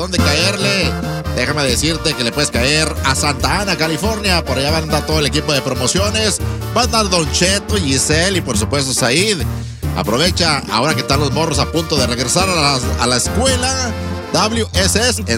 dónde caerle. Déjame decirte que le puedes caer a Santa Ana, California. Por allá va a andar todo el equipo de promociones. Va a andar Don Cheto, Giselle y por supuesto Said. Aprovecha ahora que están los morros a punto de regresar a la escuela. WSS